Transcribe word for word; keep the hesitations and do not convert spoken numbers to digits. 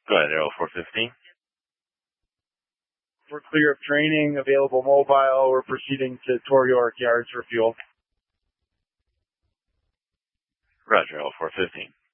Go ahead, Aero four fifteen. We're clear of training, available mobile. We're proceeding to Tor York Yards for fuel. Roger, Aero four fifteen.